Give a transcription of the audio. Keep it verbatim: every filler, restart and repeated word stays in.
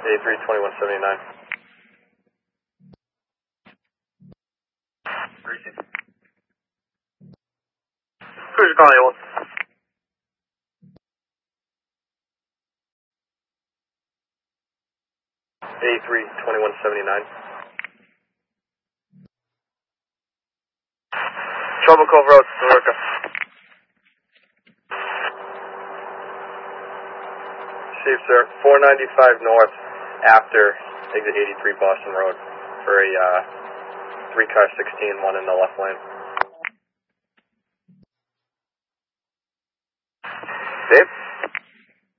eighty-three, twenty-one seventy-nine. Cruiser calling you. eighty-three, twenty-one seventy-nine. Trouble Cove Road, Newark. Chief, sir. four ninety-five north after exit eighty-three Boston Road for a uh, three car sixteen, one in the left lane. Dave?